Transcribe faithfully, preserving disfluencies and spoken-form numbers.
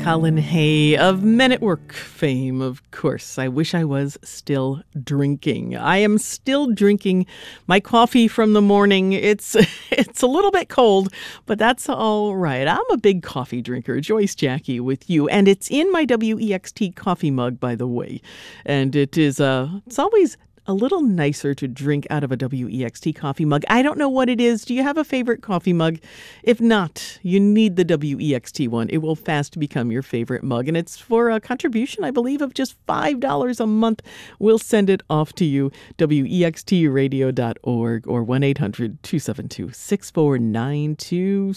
Colin Hay of Men at Work fame, of course. I wish I was still drinking. I am still drinking my coffee from the morning. It's it's a little bit cold, but that's all right. I'm a big coffee drinker. Joyce Jackie with you. And it's in my W E X T coffee mug, by the way. And it is, uh, it's always a little nicer to drink out of a W E X T coffee mug. I don't know what it is. Do you have a favorite coffee mug? If not, you need the W E X T one. It will fast become your favorite mug. And it's for a contribution, I believe, of just five dollars a month. We'll send it off to you, W E X T radio dot org or one eight hundred two seven two six four nine two.